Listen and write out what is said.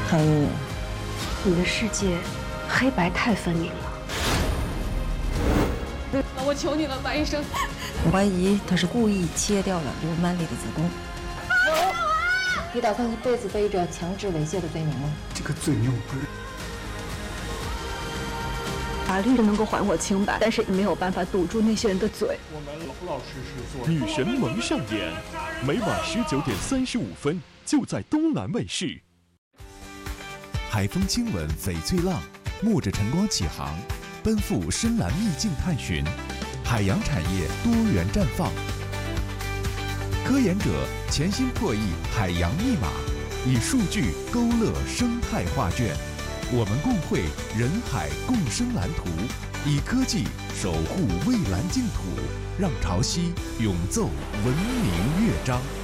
韩宇， 你的世界黑白太分明了。 我求你了，白医生。 我怀疑他是故意切掉了刘曼丽的子宫。你打算一辈子背着强制猥亵的罪名吗？ 这个罪名我不认。 法律能够还我清白，但是没有办法堵住那些人的嘴。 我们老实是做。 女神萌上演，每晚19:35就在东南卫视。 海风亲吻翡翠浪，沐着晨光起航，奔赴深蓝秘境探寻，海洋产业多元绽放。科研者潜心破译海洋密码，以数据勾勒生态画卷。我们共绘人海共生蓝图，以科技守护蔚蓝净土，让潮汐永奏文明乐章。